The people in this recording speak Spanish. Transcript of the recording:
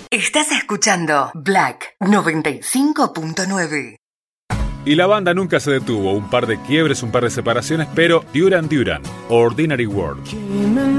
Estás escuchando Black 95.9. Y la banda nunca se detuvo, un par de quiebres, un par de separaciones, pero Duran Duran, Ordinary World.